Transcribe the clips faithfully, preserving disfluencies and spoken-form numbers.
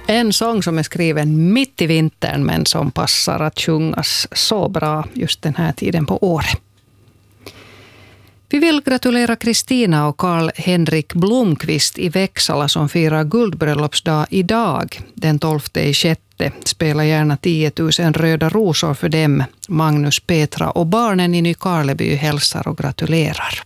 En sång som är skriven mitt i vintern men som passar att sjungas så bra just den här tiden på året. Vi vill gratulera Kristina och Karl-Henrik Blomqvist i Växala som firar guldbröllopsdag idag. Den tolfte i sjätte. Spela gärna tio tusen röda rosor för dem. Magnus, Petra och barnen i Nykarleby hälsar och gratulerar.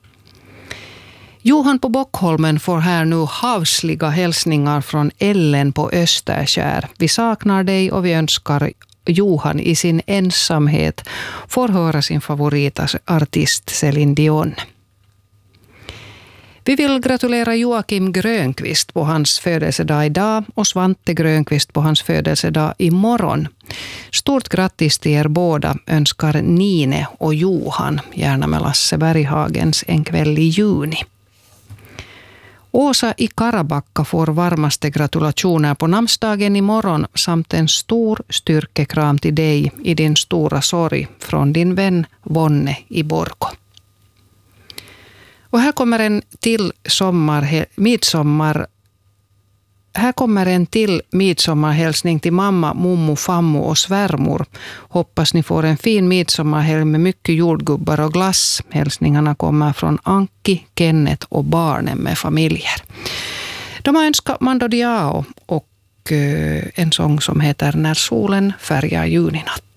Johan på Bockholmen får här nu havsliga hälsningar från Ellen på Österskär. Vi saknar dig och vi önskar Johan i sin ensamhet får höra sin favoritartist Céline Dion. Vi vill gratulera Joakim Grönqvist på hans födelsedag idag och Svante Grönqvist på hans födelsedag imorgon. Stort grattis till er båda önskar Nine och Johan, gärna med Lasse Berghagens En kväll i juni. Åsa i Karabacka får varmaste gratulationer på namnsdagen imorgon samt en stor styrkekram till dig i din stora sorg från din vän Vonne i Borgå. Och här kommer en till sommar, midsommar. Här kommer en till midsommarhälsning till mamma, mommo, fammo och svärmor. Hoppas ni får en fin midsommarhelg med mycket jordgubbar och glass. Hälsningarna kommer från Anki, Kenneth och barnen med familjer. De har önskat Mando Diao och en sång som heter När solen färgar juninatt.